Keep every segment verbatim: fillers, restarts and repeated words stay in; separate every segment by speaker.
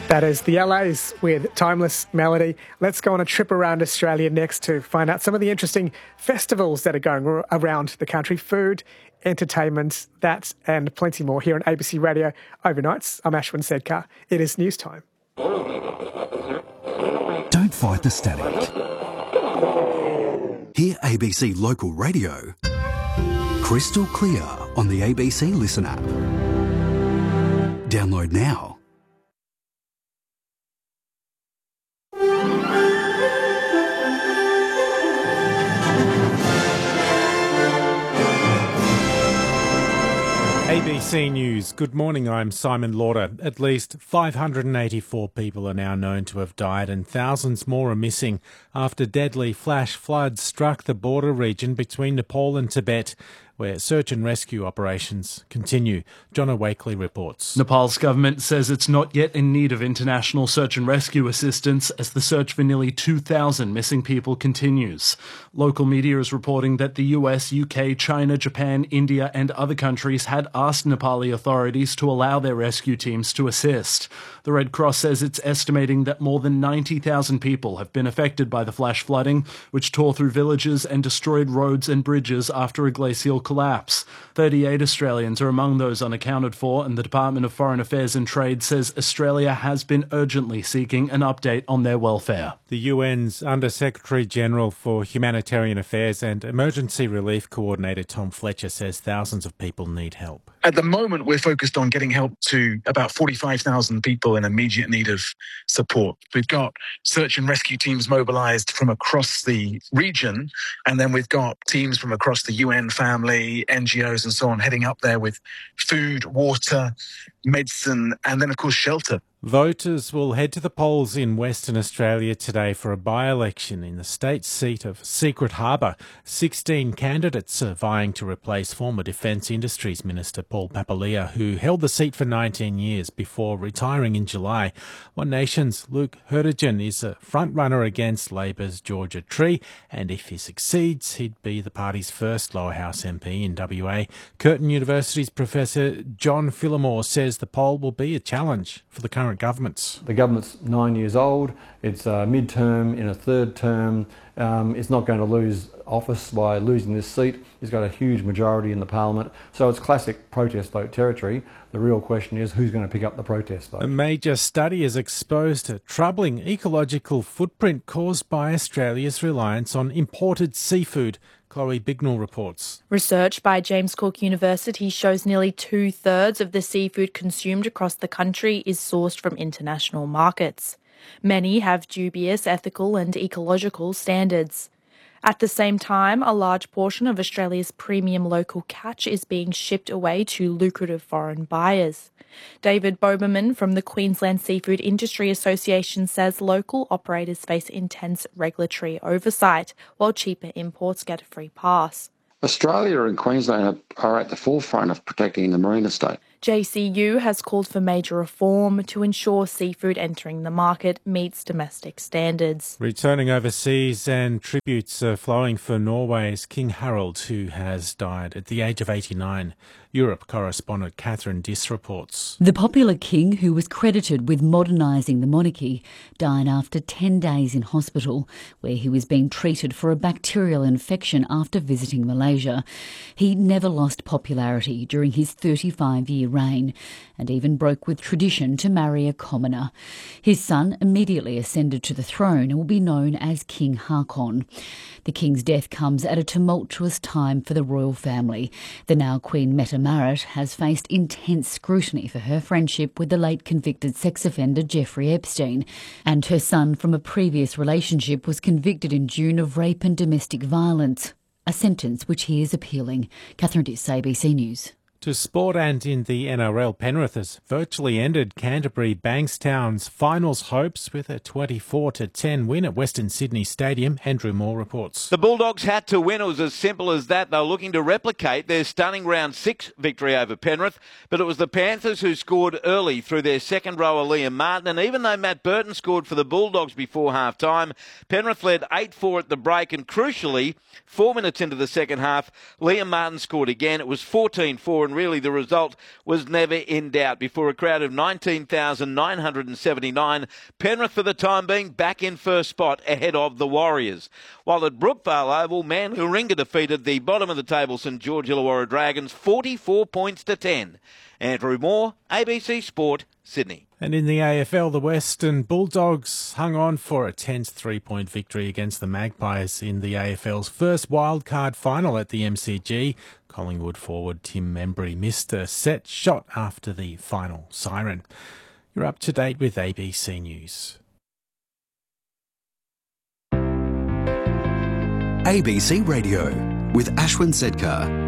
Speaker 1: That is the L A's with Timeless Melody. Let's go on a trip around Australia next to find out some of the interesting festivals that are going around the country. Food, entertainment, that and plenty more here on A B C Radio Overnights. I'm Ashwin Sedkar. It is news time.
Speaker 2: Don't fight the static. Hear A B C Local Radio crystal clear on the A B C Listen app. Download now.
Speaker 3: A B C News. Good morning, I'm Simon Lauder. At least five hundred eighty-four people are now known to have died and thousands more are missing after deadly flash floods struck the border region between Nepal and Tibet, where search and rescue operations continue. John O'Wakely reports.
Speaker 4: Nepal's government says it's not yet in need of international search and rescue assistance as the search for nearly two thousand missing people continues. Local media is reporting that the U S, U K, China, Japan, India and other countries had asked Nepali authorities to allow their rescue teams to assist. The Red Cross says it's estimating that more than ninety thousand people have been affected by the flash flooding, which tore through villages and destroyed roads and bridges after a glacial collapse. thirty-eight Australians are among those unaccounted for, and the Department of Foreign Affairs and Trade says Australia has been urgently seeking an update on their welfare.
Speaker 3: The U N's Under-Secretary-General for Humanitarian Affairs and Emergency Relief Coordinator Tom Fletcher says thousands of people need help.
Speaker 5: At the moment, we're focused on getting help to about forty-five thousand people in immediate need of support. We've got search and rescue teams mobilised from across the region, and then we've got teams from across the U N family, N G Os and so on heading up there with food, water, medicine, and then, of course, shelter.
Speaker 3: Voters will head to the polls in Western Australia today for a by-election in the state seat of Secret Harbour. Sixteen candidates are vying to replace former Defence Industries Minister Paul Papalia, who held the seat for nineteen years before retiring in July. One Nation's Luke Hertigan is a front-runner against Labor's Georgia Tree, and if he succeeds, he'd be the party's first lower house M P in W A. Curtin University's Professor John Phillimore says the poll will be a challenge for the current governments.
Speaker 6: The government's nine years old, it's a mid-term in a third term, um, it's not going to lose office by losing this seat. He's got a huge majority in the parliament, so it's classic protest vote territory. The real question is who's going to pick up the protest vote.
Speaker 3: A major study has exposed a troubling ecological footprint caused by Australia's reliance on imported seafood. Chloe Bignell reports.
Speaker 7: Research by James Cook University shows nearly two-thirds of the seafood consumed across the country is sourced from international markets. Many have dubious ethical and ecological standards. At the same time, a large portion of Australia's premium local catch is being shipped away to lucrative foreign buyers. David Boberman from the Queensland Seafood Industry Association says local operators face intense regulatory oversight, while cheaper imports get a free pass.
Speaker 8: Australia and Queensland are at the forefront of protecting the marine estate.
Speaker 7: J C U has called for major reform to ensure seafood entering the market meets domestic standards.
Speaker 3: Returning overseas, and tributes are flowing for Norway's King Harald, who has died at the age of eighty-nine. Europe correspondent Catherine Diss reports.
Speaker 9: The popular king, who was credited with modernising the monarchy, died after ten days in hospital, where he was being treated for a bacterial infection after visiting Malaysia. He never lost popularity during his thirty-five-year reign, and even broke with tradition to marry a commoner. His son immediately ascended to the throne and will be known as King Haakon. The king's death comes at a tumultuous time for the royal family. The now Queen Mette Marit has faced intense scrutiny for her friendship with the late convicted sex offender Jeffrey Epstein, and her son from a previous relationship was convicted in June of rape and domestic violence, a sentence which he is appealing. Catherine Diss, A B C News.
Speaker 3: To sport, and in the N R L, Penrith has virtually ended Canterbury Bankstown's finals hopes with a twenty-four to ten win at Western Sydney Stadium. Andrew Moore reports.
Speaker 10: The Bulldogs had to win. It was as simple as that. They were looking to replicate their stunning round six victory over Penrith, but it was the Panthers who scored early through their second rower Liam Martin, and even though Matt Burton scored for the Bulldogs before half-time, Penrith led eight four at the break, and crucially, four minutes into the second half, Liam Martin scored again. It was fourteen four, and really the result was never in doubt. Before a crowd of nineteen thousand nine hundred seventy-nine, Penrith for the time being back in first spot ahead of the Warriors. While at Brookvale Oval, Manuringa defeated the bottom of the table St George Illawarra Dragons forty-four points to ten. Andrew Moore, A B C Sport, Sydney.
Speaker 3: And in the A F L, the Western Bulldogs hung on for a tense three-point victory against the Magpies in the A F L's first wildcard final at the M C G. Collingwood forward Tim Membry missed a set shot after the final siren. You're up to date with A B C News.
Speaker 2: A B C Radio with Ashwin Sedkar.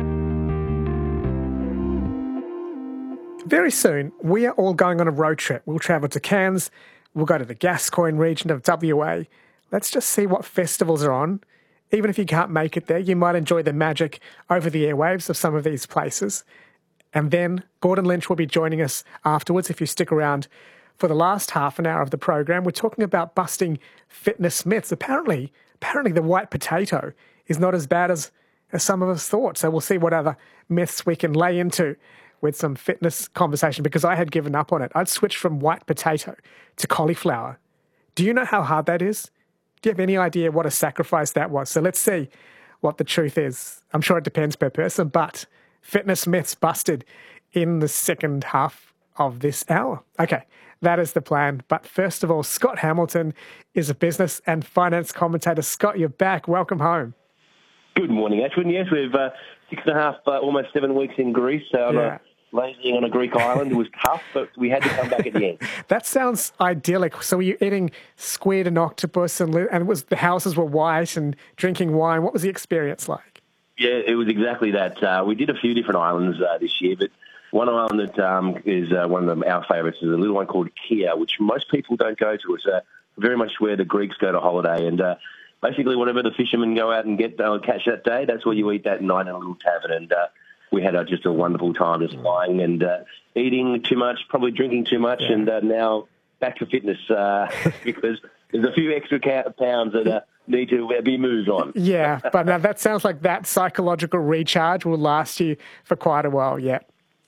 Speaker 1: Very soon, we are all going on a road trip. We'll travel to Cairns, we'll go to the Gascoyne region of W A. Let's just see what festivals are on. Even if you can't make it there, you might enjoy the magic over the airwaves of some of these places. And then Gordon Lynch will be joining us afterwards if you stick around for the last half an hour of the program. We're talking about busting fitness myths. Apparently, apparently the white potato is not as bad as, as some of us thought. So we'll see what other myths we can lay into with some fitness conversation, because I had given up on it. I'd switched from white potato to cauliflower. Do you know how hard that is? Do you have any idea what a sacrifice that was? So let's see what the truth is. I'm sure it depends per person, but fitness myths busted in the second half of this hour. Okay, that is the plan. But first of all, Scott Hamilton is a business and finance commentator. Scott, you're back. Welcome home.
Speaker 11: Good morning, Ashwin. Yes, we've uh, six and a half, uh, almost seven weeks in Greece. So I'm
Speaker 1: yeah.
Speaker 11: uh, lazing on a Greek island. It was tough, but we had to come back at the end.
Speaker 1: That sounds idyllic. So were you eating squid and octopus, and and was the houses were white and drinking wine? What was the experience like?
Speaker 11: Yeah, it was exactly that. Uh, we did a few different islands uh, this year, but one island that um, is uh, one of the, our favourites is a little one called Kia, which most people don't go to. It's uh, very much where the Greeks go to holiday, and uh, basically whatever the fishermen go out and get uh, catch that day, that's where you eat that night in a little tavern. And uh, we had uh, just a wonderful time just lying and uh, eating too much, probably drinking too much, yeah. and uh, now back to fitness uh, because there's a few extra pounds that uh, need to be moved on.
Speaker 1: Yeah, but now that sounds like that psychological recharge will last you for quite a while yet.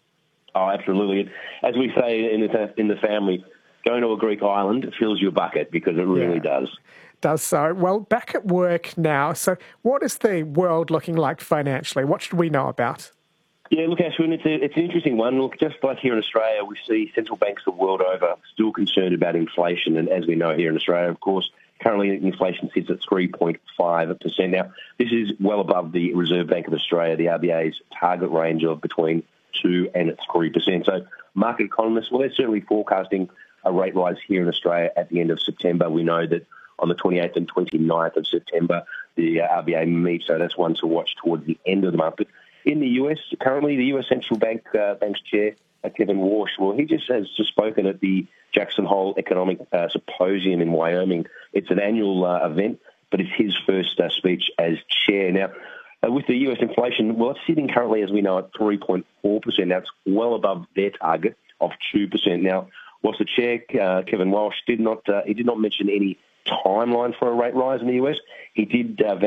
Speaker 11: Oh, absolutely. As we say in the, in the family, going to a Greek island fills your bucket, because it really yeah. does.
Speaker 1: Does so. Well, back at work now. So what is the world looking like financially? What should we know about?
Speaker 11: Yeah, look, Ashwin, it's, a, it's an interesting one. Look, just like here in Australia, we see central banks the world over still concerned about inflation. And as we know here in Australia, of course, currently inflation sits at three point five percent. Now, this is well above the Reserve Bank of Australia, the R B A's target range of between two and three percent. So market economists, well, they're certainly forecasting a rate rise here in Australia at the end of September. We know that on the twenty-eighth and twenty-ninth of September, the uh, R B A meets, so that's one to watch towards the end of the month. But in the U S, currently the U S Central Bank uh, Bank's chair, uh, Kevin Walsh, well, he just has just spoken at the Jackson Hole Economic uh, Symposium in Wyoming. It's an annual uh, event, but it's his first uh, speech as chair. Now, uh, with the U S inflation, well, it's sitting currently, as we know, at three point four percent. Now, it's well above their target of two percent. Now, whilst the chair, uh, Kevin Walsh, did not uh, he did not mention any timeline for a rate rise in the U S, he did uh,